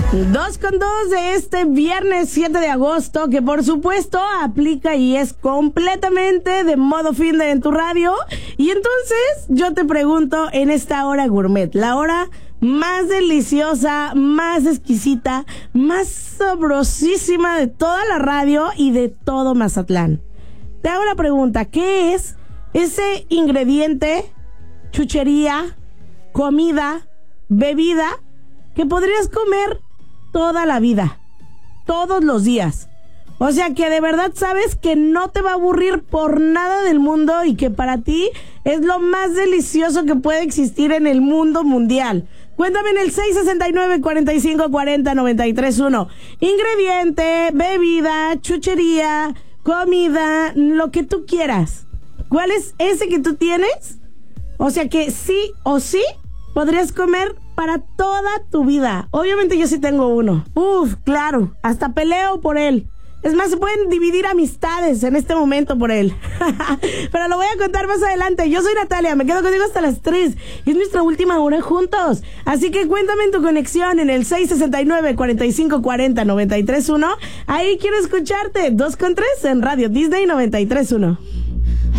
2:02 de este viernes 7 de agosto, que por supuesto aplica y es completamente de modo fin de en tu radio. Y entonces yo te pregunto en esta hora gourmet, la hora más deliciosa, más exquisita, más sabrosísima de toda la radio y de todo Mazatlán. Te hago la pregunta, ¿qué es ese ingrediente, chuchería, comida, bebida que podrías comer toda la vida, todos los días? O sea, que de verdad sabes que no te va a aburrir por nada del mundo y que para ti es lo más delicioso que puede existir en el mundo mundial. Cuéntame en el 669-4540-931. Ingrediente, bebida, chuchería, comida, lo que tú quieras. ¿Cuál es ese que tú tienes? O sea, que sí o sí podrías comer para toda tu vida. Obviamente yo sí tengo uno. Claro, hasta peleo por él. Es más, se pueden dividir amistades en este momento por él. Pero lo voy a contar más adelante. Yo soy Natalia, me quedo contigo hasta las 3. Es nuestra última hora juntos. Así que cuéntame en tu conexión en el 669-4540-931. Ahí quiero escucharte. 2:03 en Radio Disney 93.1.